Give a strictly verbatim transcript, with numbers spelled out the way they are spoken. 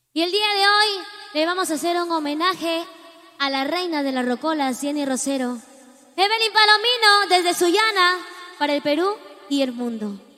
Y el día de hoy le vamos a hacer un homenaje a la reina de las rocolas, Jenny Rosero. Evelyn Palomino, desde Sullana, para el Perú y el mundo.